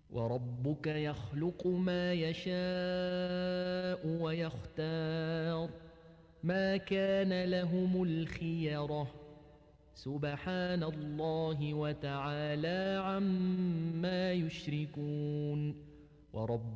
وربك يخلق ما يشاء ويختار ما كان لهم الخيرة سبحان الله وتعالى عما يشركون ورب